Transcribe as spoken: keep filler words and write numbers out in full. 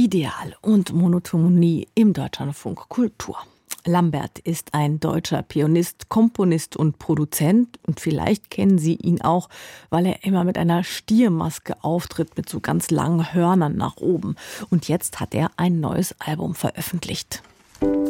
Ideal und Monotonie im Deutschlandfunk Kultur. Lambert ist ein deutscher Pianist, Komponist und Produzent. Und vielleicht kennen Sie ihn auch, weil er immer mit einer Stiermaske auftritt, mit so ganz langen Hörnern nach oben. Und jetzt hat er ein neues Album veröffentlicht.